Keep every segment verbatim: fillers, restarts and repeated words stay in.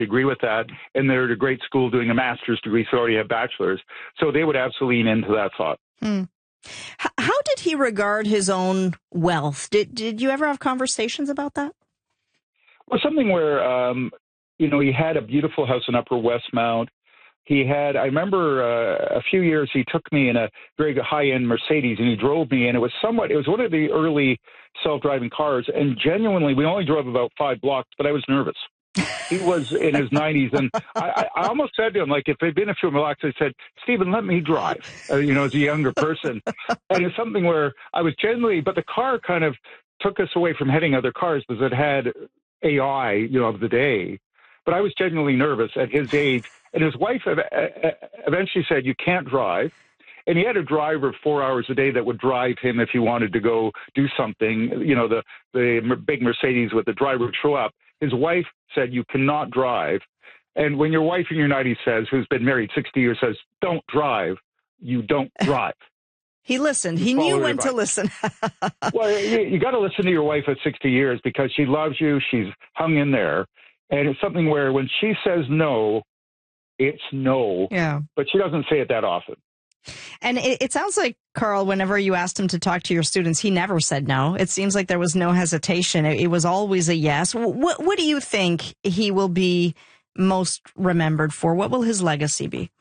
agree with that. And they're at a great school doing a master's degree, so already have bachelors. So they would absolutely lean into that thought. Hmm. H- how did he regard his own wealth? Did did you ever have conversations about that? Well, something where, um, you know, he had a beautiful house in Upper Westmount. He had, I remember uh, a few years he took me in a very high-end Mercedes and he drove me, and it was somewhat, it was one of the early self-driving cars, and genuinely, we only drove about five blocks, but I was nervous. He was in his nineties, and I, I almost said to him, like, if it'd been a few blocks, I said, Stephen, let me drive, uh, you know, as a younger person. And it's something where I was genuinely, but the car kind of took us away from hitting other cars because it had A I, you know, of the day. But I was genuinely nervous at his age. And his wife eventually said, you can't drive. And he had a driver four hours a day that would drive him if he wanted to go do something. You know, the, the big Mercedes with the driver would show up. His wife said, you cannot drive. And when your wife in your nineties says, who's been married sixty years, says, don't drive, you don't drive. He listened. He knew when to listen. Well, you, you got to listen to your wife at sixty years because she loves you. She's hung in there. And it's something where when she says no, it's no. Yeah. But she doesn't say it that often. And it, it sounds like, Carl, whenever you asked him to talk to your students, he never said no. It seems like there was no hesitation. It, it was always a yes. What, what do you think he will be most remembered for? What will his legacy be?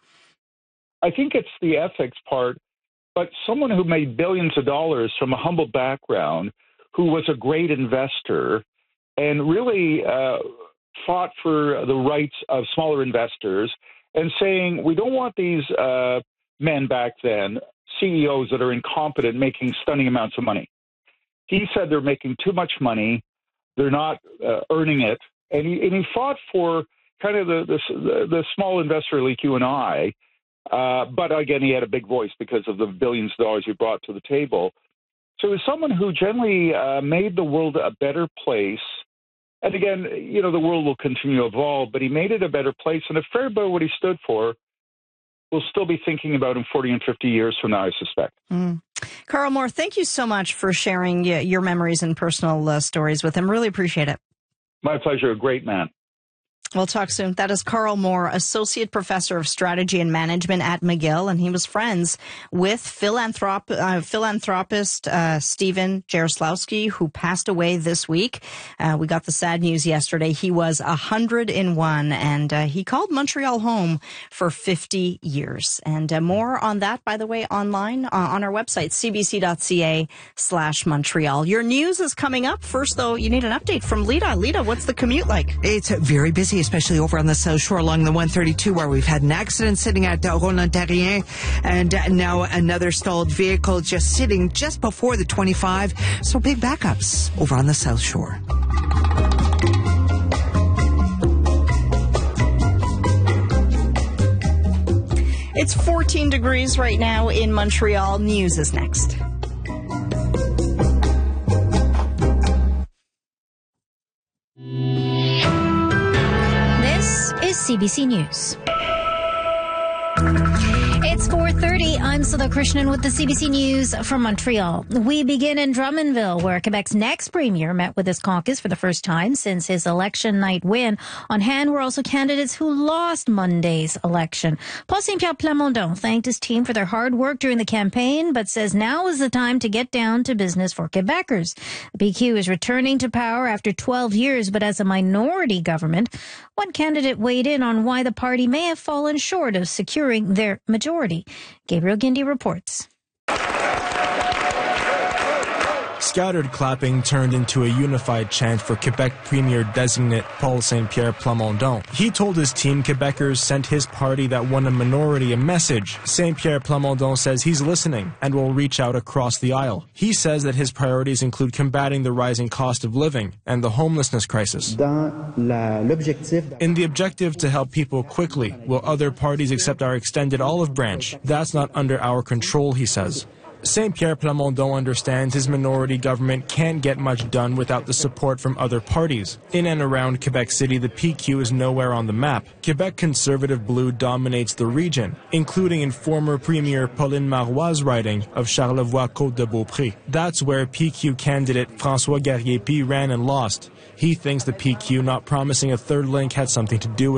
I think it's the ethics part, but someone who made billions of dollars from a humble background, who was a great investor and really uh, fought for the rights of smaller investors and saying, we don't want these uh, men back then, C E Os that are incompetent, making stunning amounts of money. He said they're making too much money. They're not uh, earning it. And he, and he fought for kind of the, the, the small investor like you and I. Uh, but again, he had a big voice because of the billions of dollars he brought to the table. So he was someone who generally uh, made the world a better place. And again, you know, the world will continue to evolve, but he made it a better place. And a fair bit of what he stood for, we'll still be thinking about in forty and fifty years from now, I suspect. Mm. Carl Moore, thank you so much for sharing your memories and personal uh, stories with him. Really appreciate it. My pleasure. A great man. We'll talk soon. That is Carl Moore, Associate Professor of Strategy and Management at McGill, and he was friends with philanthrop, uh, philanthropist uh, Stephen Jaroslawski, who passed away this week. Uh, we got the sad news yesterday. He was one hundred and one, and uh, he called Montreal home for fifty years. And uh, more on that, by the way, online uh, on our website, cbc.ca slash Montreal. Your news is coming up. First, though, you need an update from Lita. Lita, what's the commute like? It's very busy, especially over on the South Shore along the one thirty-two, where we've had an accident sitting at Roland-Terrien, and now another stalled vehicle just sitting just before the twenty-five. So big backups over on the South Shore. It's fourteen degrees right now in Montreal. News is next. C B C News. It's four thirty. I'm Sudha Krishnan with the C B C News from Montreal. We begin in Drummondville, where Quebec's next premier met with his caucus for the first time since his election night win. On hand were also candidates who lost Monday's election. Paul Saint-Pierre Plamondon thanked his team for their hard work during the campaign, but says now is the time to get down to business for Quebecers. The P Q is returning to power after twelve years, but as a minority government. One candidate weighed in on why the party may have fallen short of securing their majority. Gabriel Guindy reports. Scattered clapping turned into a unified chant for Quebec Premier-designate Paul Saint-Pierre Plamondon. He told his team Quebecers sent his party that won a minority a message. Saint-Pierre Plamondon says he's listening and will reach out across the aisle. He says that his priorities include combating the rising cost of living and the homelessness crisis. In the objective to help people quickly, will other parties accept our extended olive branch? That's not under our control, he says. Saint-Pierre Plamondon understands his minority government can't get much done without the support from other parties. In and around Quebec City, the P Q is nowhere on the map. Quebec Conservative Blue dominates the region, including in former Premier Pauline Marois' riding of Charlevoix-Côte-de-Beaupré. That's where P Q candidate François Garriépi ran and lost. He thinks the P Q not promising a third link had something to do with